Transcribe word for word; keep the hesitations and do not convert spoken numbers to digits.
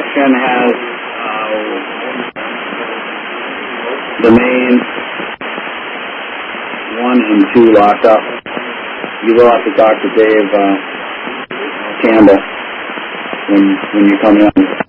section has uh, the mains one and two locked up. You will have to talk to Dave uh, Campbell when when you come in.